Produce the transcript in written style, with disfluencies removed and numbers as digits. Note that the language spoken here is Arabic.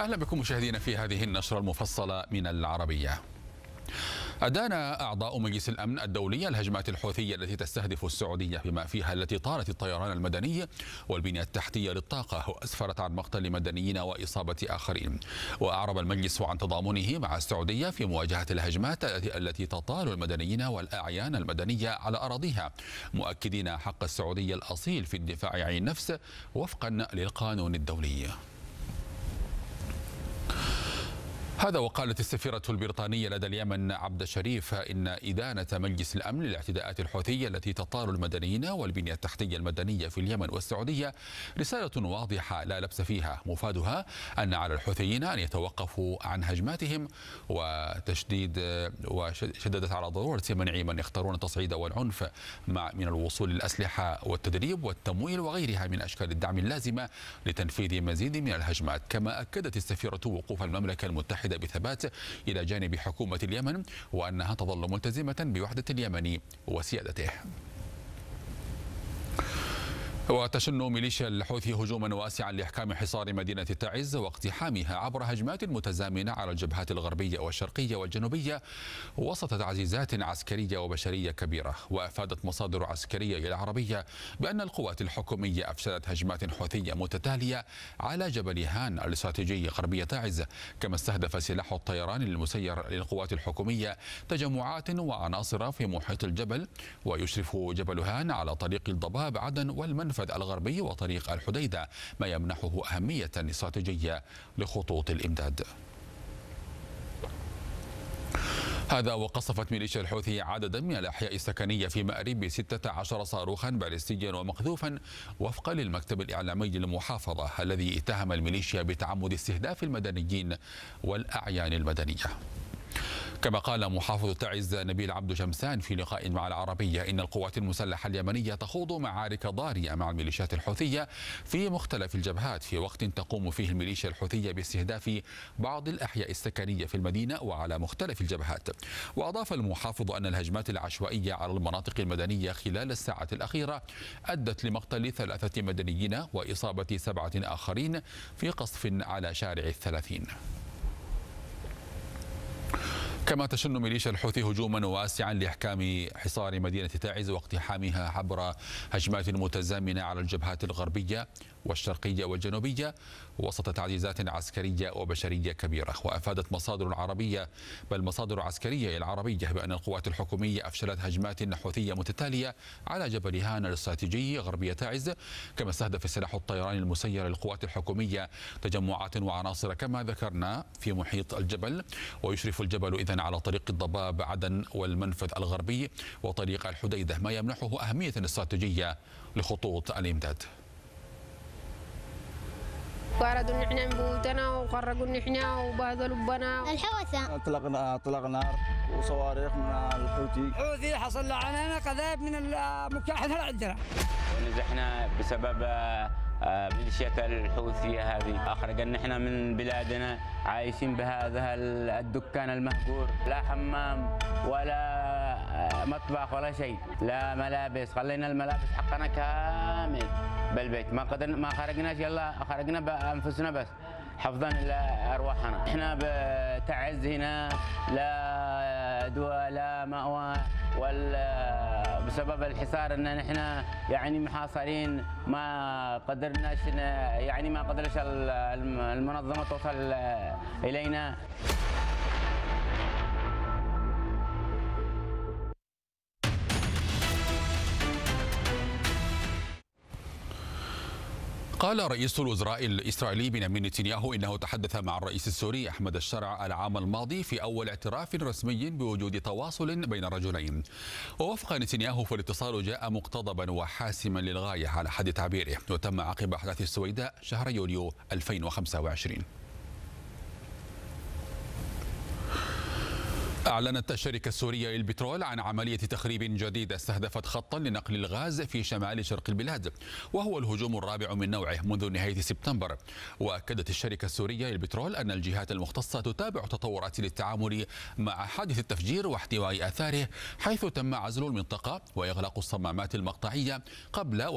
أهلا بكم مشاهدينا في هذه النشرة المفصلة من العربية. أدان أعضاء مجلس الأمن الدولي الهجمات الحوثية التي تستهدف السعودية بما فيها التي طالت الطيران المدني والبنية التحتية للطاقة وأسفرت عن مقتل مدنيين وإصابة آخرين. وأعرب المجلس عن تضامنه مع السعودية في مواجهة الهجمات التي تطال المدنيين والأعيان المدنية على أراضيها، مؤكدين حق السعودية الأصيل في الدفاع عن النفس وفقا للقانون الدولي. هذا وقالت السفيرة البريطانية لدى اليمن عبد الشريف إن إدانة مجلس الأمن للاعتداءات الحوثية التي تطال المدنيين والبنية التحتية المدنية في اليمن والسعودية رسالة واضحة لا لبس فيها، مفادها أن على الحوثيين أن يتوقفوا عن هجماتهم وشددت على ضرورة منع من يختارون التصعيد والعنف من الوصول للأسلحة والتدريب والتمويل وغيرها من أشكال الدعم اللازمة لتنفيذ مزيد من الهجمات. كما أكدت السفيرة وقوف المملكة المتحدة بثبات إلى جانب حكومة اليمن وأنها تظل ملتزمة بوحدة اليمن وسيادته. وتشن ميليشيا الحوثي هجوما واسعا لإحكام حصار مدينة تعز واقتحامها عبر هجمات متزامنة على الجبهات الغربية والشرقية والجنوبية وسط تعزيزات عسكرية وبشرية كبيرة. وأفادت مصادر عسكرية العربية بأن القوات الحكومية أفشلت هجمات حوثية متتالية على جبل هان الاستراتيجي غربية تعز. كما استهدف سلاح الطيران المسير للقوات الحكومية تجمعات وعناصر في محيط الجبل. ويشرف جبل هان على طريق الضباب عدن والمنفذ الغربي وطريق الحديدة، ما يمنحه أهمية استراتيجية لخطوط الإمداد. هذا وقصفت ميليشيا الحوثي عددا من الأحياء السكنية في مأرب ب16 صاروخا باليستيا ومقذوفا وفقا للمكتب الإعلامي للمحافظة الذي اتهم الميليشيا بتعمد استهداف المدنيين والأعيان المدنية. كما قال محافظ تعز نبيل عبد شمسان في لقاء مع العربية إن القوات المسلحة اليمنية تخوض معارك ضارية مع الميليشيات الحوثية في مختلف الجبهات في وقت تقوم فيه الميليشيا الحوثية باستهداف بعض الأحياء السكنية في المدينة وعلى مختلف الجبهات. وأضاف المحافظ أن الهجمات العشوائية على المناطق المدنية خلال الساعات الأخيرة أدت لمقتل 3 مدنيين وإصابة 7 آخرين في قصف على شارع 30. كما تشن ميليشيا الحوثي هجوما واسعا لإحكام حصار مدينة تعز واقتحامها عبر هجمات متزامنة على الجبهات الغربية والشرقية والجنوبية وسط تعزيزات عسكرية وبشرية كبيرة. وأفادت مصادر عسكرية العربية بأن القوات الحكومية أفشلت هجمات حوثية متتالية على جبل هان الاستراتيجي غربية تعز. كما استهدف سلاح الطيران المسير للقوات الحكومية تجمعات وعناصر كما ذكرنا في محيط الجبل. ويشرف الجبل إذن على طريق الضباب عدن والمنفذ الغربي وطريق الحديدة، ما يمنحه أهمية استراتيجية لخطوط الإمداد. وأرادوا أن احنا نبوتنا وقرقوا أن احنا وبهذلوا بنا الحوثة. أطلق نار وصواريخ من الحوثي حصل علينا قذائف من المكاحل عندنا. ونزحنا بسبب ميليشيات الحوثية هذه. أخرجنا احنا من بلادنا عايشين بهذا الدكان المهجور، لا حمام ولا مطبخ ولا شيء، لا ملابس، خلينا الملابس حقنا كامل بالبيت، ما خرجناش، يلا خرجنا بأنفسنا بس حفظا لأرواحنا. احنا بتعز هنا لا دواء لا مأوى بسبب الحصار ان احنا يعني محاصرين، ما قدرناش ما قدرش المنظمة توصل الينا. قال رئيس الوزراء الإسرائيلي بنيامين نتنياهو إنه تحدث مع الرئيس السوري أحمد الشرع العام الماضي في أول اعتراف رسمي بوجود تواصل بين الرجلين. ووفق نتنياهو فالاتصال جاء مقتضبا وحاسما للغاية على حد تعبيره، وتم عقب أحداث السويداء شهر يوليو 2025. أعلنت الشركة السورية للبترول عن عملية تخريب جديدة استهدفت خطا لنقل الغاز في شمال شرق البلاد، وهو الهجوم الرابع من نوعه منذ نهاية سبتمبر. وأكدت الشركة السورية للبترول أن الجهات المختصة تتابع تطورات للتعامل مع حادث التفجير واحتواء آثاره، حيث تم عزل المنطقة وإغلاق الصمامات المقطعية قبل